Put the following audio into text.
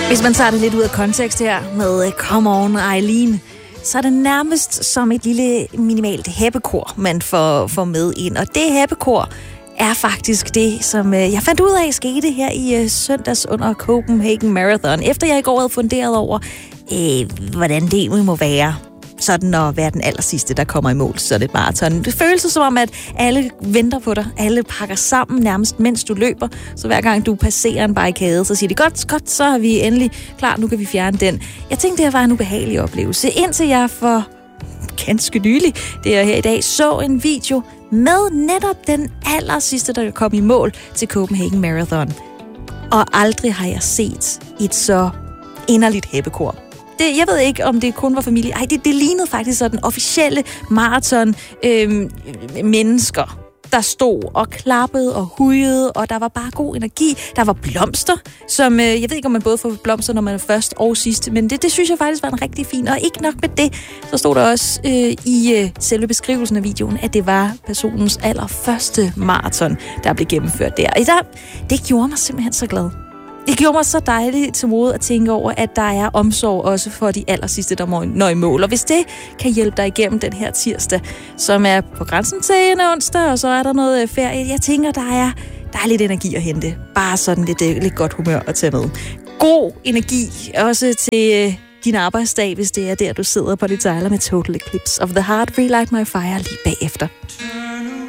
Hvis man tager det lidt ud af kontekst her med Come On Eileen, så er det nærmest som et lille minimalt happekor, man får med ind. Og det happekor er faktisk det, som jeg fandt ud af skete her i søndags under Copenhagen Marathon. Efter jeg i går havde funderet over, hvordan det må være sådan at være den allersidste, der kommer i mål til sådan et maraton. Det føles som om, at alle venter på dig. Alle pakker sammen nærmest, mens du løber. Så hver gang du passerer en barrikade, så siger de, godt, så er vi endelig klar, nu kan vi fjerne den. Jeg tænkte, det var en ubehagelig oplevelse, indtil jeg for ganske nylig, det er her i dag, så en video med netop den allersidste, der kom i mål til Copenhagen Marathon. Og aldrig har jeg set et så inderligt happekor. Jeg ved ikke, om det kun var familie. Det lignede faktisk sådan officielle maraton mennesker, der stod og klappede og hujede, og der var bare god energi. Der var blomster, som jeg ved ikke, om man både får blomster, når man er først og sidst, men det synes jeg faktisk var en rigtig fin. Og ikke nok med det, så stod der også i selve beskrivelsen af videoen, at det var personens allerførste maraton, der blev gennemført der. Det gjorde mig simpelthen så glad. Det gjorde mig så dejligt til mode at tænke over, at der er omsorg også for de allersidste, der når i mål. Og hvis det kan hjælpe dig igennem den her tirsdag, som er på grænsen til en onsdag, og så er der noget ferie. Jeg tænker, der er lidt energi at hente. Bare sådan lidt godt humør at tage med. God energi også til din arbejdsdag, hvis det er der, du sidder på dit sejler med Total Eclipse of the Heart. Relight My Fire lige bagefter.